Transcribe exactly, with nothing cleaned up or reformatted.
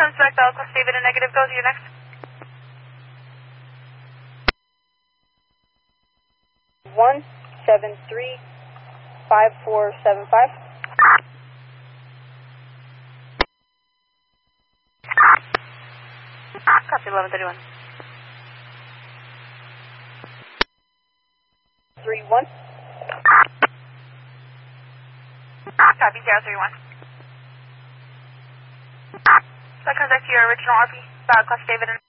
Suspect Alcos David and negative, go to you next. One seven three five four seven five. Copy eleven thirty-one. Three one. Copy zero three one. So I contact your original R P, Alcos David and